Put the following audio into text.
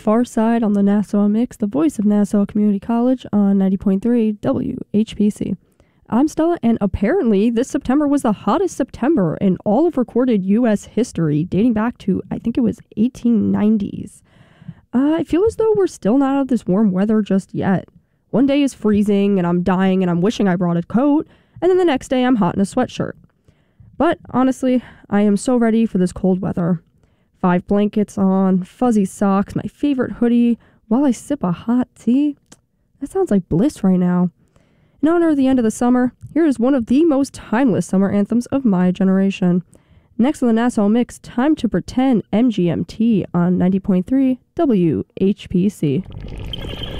Far Side on the Nassau Mix, the voice of Nassau Community College on 90.3 WHPC. I'm Stella, and apparently this September was the hottest September in all of recorded U.S. history, dating back to, I think it was 1890s. I feel as though we're still not out of this warm weather just yet. One day is freezing, and I'm dying, and I'm wishing I brought a coat, and then the next day I'm hot in a sweatshirt. But honestly, I am so ready for this cold weather. 5 blankets on, fuzzy socks, my favorite hoodie, while I sip a hot tea. That sounds like bliss right now. In honor of the end of the summer, here is one of the most timeless summer anthems of my generation. Next on the Nassau Mix, Time to Pretend, MGMT on 90.3 WHPC.